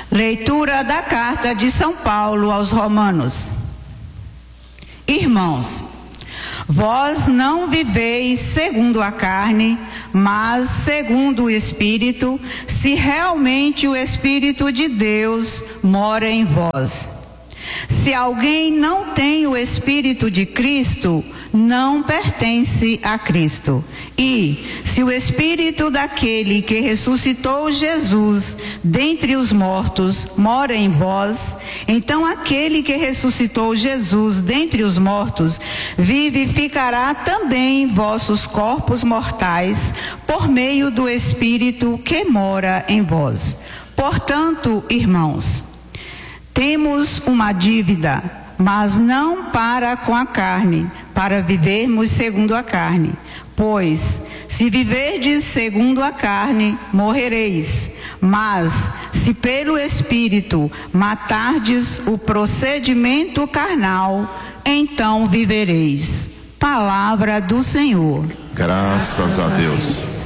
Leitura da carta de São Paulo aos Romanos. Irmãos, vós não viveis segundo a carne, mas segundo o Espírito, se realmente o Espírito de Deus mora em vós. Se alguém não tem o Espírito de Cristo, não pertence a Cristo. E, se o Espírito daquele que ressuscitou Jesus dentre os mortos mora em vós, então aquele que ressuscitou Jesus dentre os mortos vivificará também vossos corpos mortais por meio do Espírito que mora em vós. Portanto, irmãos, temos uma dívida, mas não para com a carne, para vivermos segundo a carne. Pois, se viverdes segundo a carne, morrereis. Mas, se pelo Espírito matardes o procedimento carnal, então vivereis. Palavra do Senhor. Graças a Deus.